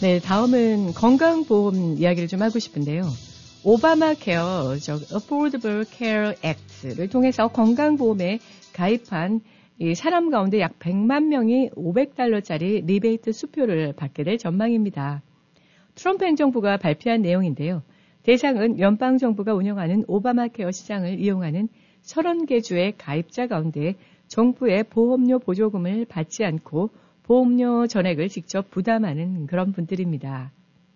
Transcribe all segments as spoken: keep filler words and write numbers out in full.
네, 다음은 건강보험 이야기를 좀 하고 싶은데요. 오바마 케어, 저 Affordable Care Act를 통해서 건강보험에 가입한 이 사람 가운데 약 백만 명이 오백 달러짜리 리베이트 수표를 받게 될 전망입니다. 트럼프 행정부가 발표한 내용인데요. 대상은 연방정부가 운영하는 오바마 케어 시장을 이용하는 서른 개 주의 가입자 가운데 정부의 보험료 보조금을 받지 않고 보험료 전액을 직접 부담하는 그런 분들입니다.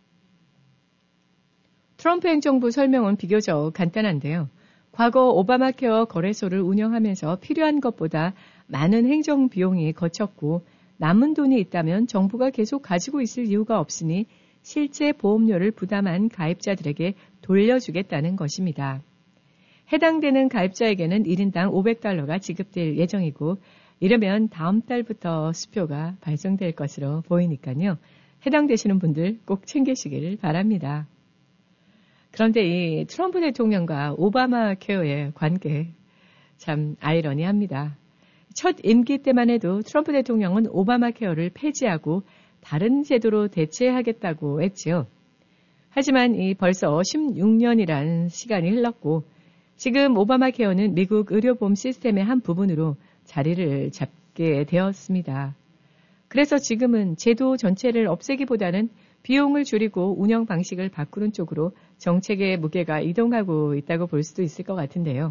트럼프 행정부 설명은 비교적 간단한데요. 과거 오바마 케어 거래소를 운영하면서 필요한 것보다 많은 행정 비용이 거쳤고 남은 돈이 있다면 정부가 계속 가지고 있을 이유가 없으니 실제 보험료를 부담한 가입자들에게 돌려주겠다는 것입니다. 해당되는 가입자에게는 일 인당 오백 달러가 지급될 예정이고 이러면 다음 달부터 수표가 발송될 것으로 보이니까요. 해당되시는 분들 꼭 챙기시길 바랍니다. 그런데 이 트럼프 대통령과 오바마 케어의 관계 참 아이러니합니다. 첫 임기 때만 해도 트럼프 대통령은 오바마 케어를 폐지하고 다른 제도로 대체하겠다고 했지요. 하지만 이 벌써 십육 년이란 시간이 흘렀고 지금 오바마 케어는 미국 의료보험 시스템의 한 부분으로 자리를 잡게 되었습니다. 그래서 지금은 제도 전체를 없애기보다는 비용을 줄이고 운영 방식을 바꾸는 쪽으로 정책의 무게가 이동하고 있다고 볼 수도 있을 것 같은데요.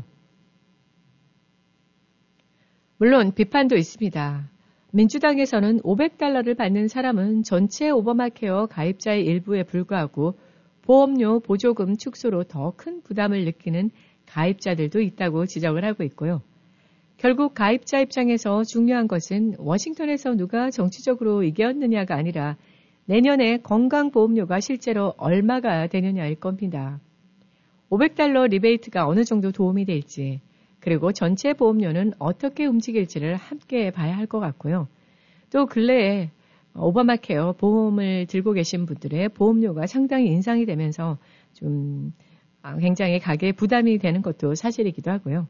물론 비판도 있습니다. 민주당에서는 오백 달러를 받는 사람은 전체 오바마 케어 가입자의 일부에 불과하고 보험료 보조금 축소로 더 큰 부담을 느끼는 가입자들도 있다고 지적을 하고 있고요. 결국 가입자 입장에서 중요한 것은 워싱턴에서 누가 정치적으로 이겼느냐가 아니라 내년에 건강보험료가 실제로 얼마가 되느냐일 겁니다. 오백 달러 리베이트가 어느 정도 도움이 될지 그리고 전체 보험료는 어떻게 움직일지를 함께 봐야 할 것 같고요. 또 근래에 오바마 케어 보험을 들고 계신 분들의 보험료가 상당히 인상이 되면서 좀 굉장히 가계에 부담이 되는 것도 사실이기도 하고요.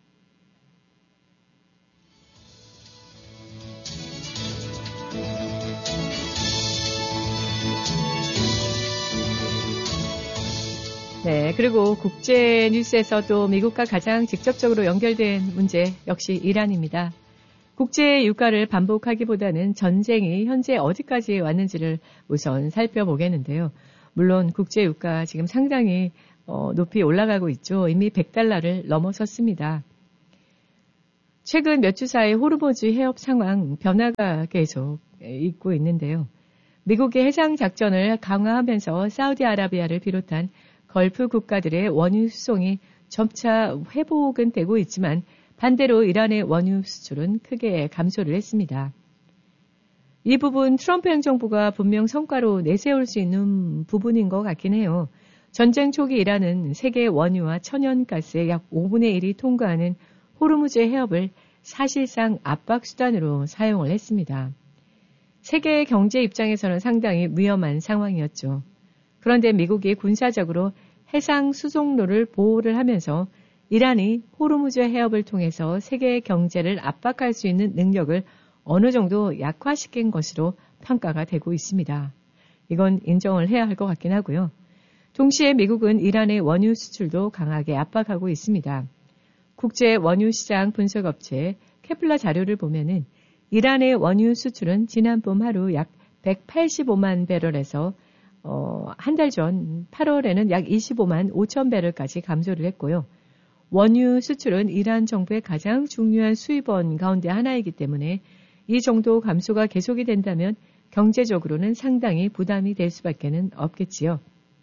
네, 그리고 국제 뉴스에서도 미국과 가장 직접적으로 연결된 문제 역시 이란입니다. 국제 유가를 반복하기보다는 전쟁이 현재 어디까지 왔는지를 우선 살펴보겠는데요. 물론 국제 유가 지금 상당히 어, 높이 올라가고 있죠. 이미 백 달러를 넘어섰습니다. 최근 몇 주 사이 호르무즈 해협 상황 변화가 계속 있고 있는데요. 미국의 해상 작전을 강화하면서 사우디아라비아를 비롯한 걸프 국가들의 원유 수송이 점차 회복은 되고 있지만 반대로 이란의 원유 수출은 크게 감소를 했습니다. 이 부분 트럼프 행정부가 분명 성과로 내세울 수 있는 부분인 것 같긴 해요. 전쟁 초기 이란은 세계 원유와 천연가스의 약 오분의 일이 통과하는 호르무즈 해협을 사실상 압박 수단으로 사용을 했습니다. 세계 경제 입장에서는 상당히 위험한 상황이었죠. 그런데 미국이 군사적으로 해상 수송로를 보호를 하면서 이란이 호르무즈 해협을 통해서 세계 경제를 압박할 수 있는 능력을 어느 정도 약화시킨 것으로 평가가 되고 있습니다. 이건 인정을 해야 할 것 같긴 하고요. 동시에 미국은 이란의 원유 수출도 강하게 압박하고 있습니다. 국제 원유 시장 분석업체 케플러 자료를 보면은 이란의 원유 수출은 지난 봄 하루 약 백팔십오만 배럴에서 어, 한 달 전 팔월에는 약 이십오만 오천 배럴까지 감소를 했고요. 원유 수출은 이란 정부의 가장 중요한 수입원 가운데 하나이기 때문에 이 정도 감소가 계속이 된다면 경제적으로는 상당히 부담이 될 수밖에는 없겠지요.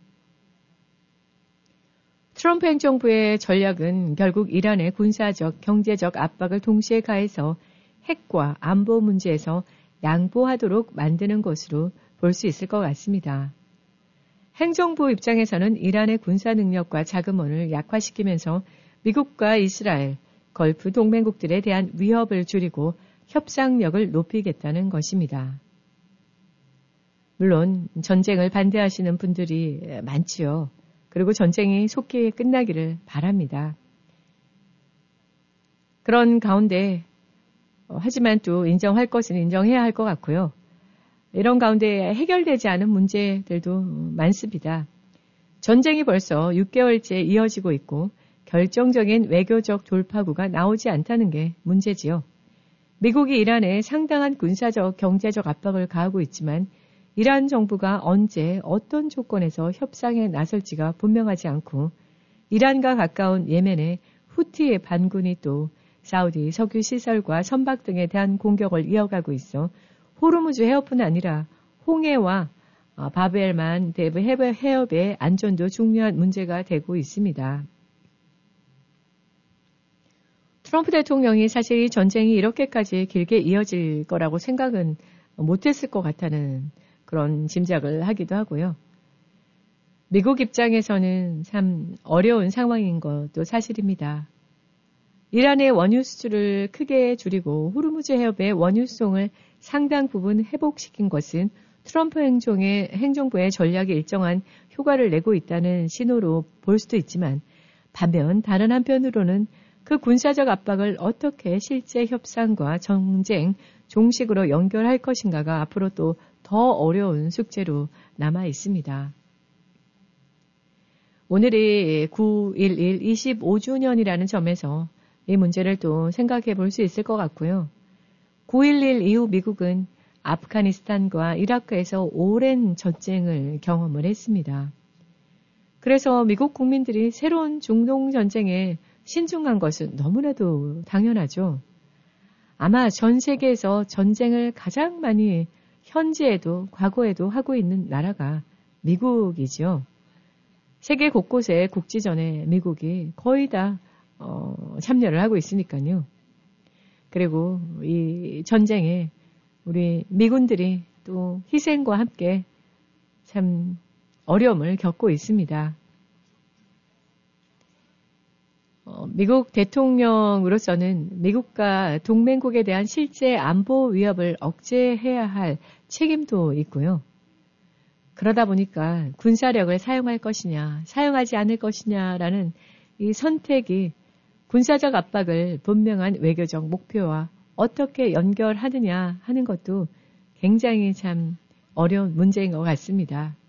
트럼프 행정부의 전략은 결국 이란의 군사적, 경제적 압박을 동시에 가해서 핵과 안보 문제에서 양보하도록 만드는 것으로 볼 수 있을 것 같습니다. 행정부 입장에서는 이란의 군사 능력과 자금원을 약화시키면서 미국과 이스라엘, 걸프 동맹국들에 대한 위협을 줄이고 협상력을 높이겠다는 것입니다. 물론 전쟁을 반대하시는 분들이 많지요. 그리고 전쟁이 속히 끝나기를 바랍니다. 그런 가운데 어, 하지만 또 인정할 것은 인정해야 할 것 같고요. 이런 가운데 해결되지 않은 문제들도 많습니다. 전쟁이 벌써 육 개월째 이어지고 있고 결정적인 외교적 돌파구가 나오지 않다는 게 문제지요. 미국이 이란에 상당한 군사적, 경제적 압박을 가하고 있지만 이란 정부가 언제 어떤 조건에서 협상에 나설지가 분명하지 않고 이란과 가까운 예멘의 후티의 반군이 또 사우디 석유 시설과 선박 등에 대한 공격을 이어가고 있어 호르무즈 해협뿐 아니라 홍해와 바브엘만 대부 해협의 안전도 중요한 문제가 되고 있습니다. 트럼프 대통령이 사실 이 전쟁이 이렇게까지 길게 이어질 거라고 생각은 못했을 것 같다는 그런 짐작을 하기도 하고요. 미국 입장에서는 참 어려운 상황인 것도 사실입니다. 이란의 원유 수출을 크게 줄이고 호르무즈 해협의 원유 수송을 상당 부분 회복시킨 것은 트럼프 행정의, 행정부의 전략이 일정한 효과를 내고 있다는 신호로 볼 수도 있지만 반면 다른 한편으로는 그 군사적 압박을 어떻게 실제 협상과 전쟁, 종식으로 연결할 것인가가 앞으로 또 더 어려운 숙제로 남아 있습니다. 오늘이 구일 일 이십오 주년이라는 점에서 이 문제를 또 생각해 볼 수 있을 것 같고요. 구일 일 이후 미국은 아프가니스탄과 이라크에서 오랜 전쟁을 경험을 했습니다. 그래서 미국 국민들이 새로운 중동 전쟁에 신중한 것은 너무나도 당연하죠. 아마 전 세계에서 전쟁을 가장 많이 현재에도 과거에도 하고 있는 나라가 미국이죠. 세계 곳곳의 국지전에 미국이 거의 다 어, 참여를 하고 있으니까요. 그리고 이 전쟁에 우리 미군들이 또 희생과 함께 참 어려움을 겪고 있습니다. 어, 미국 대통령으로서는 미국과 동맹국에 대한 실제 안보 위협을 억제해야 할 책임도 있고요. 그러다 보니까 군사력을 사용할 것이냐, 사용하지 않을 것이냐라는 이 선택이 군사적 압박을 분명한 외교적 목표와 어떻게 연결하느냐 하는 것도 굉장히 참 어려운 문제인 것 같습니다.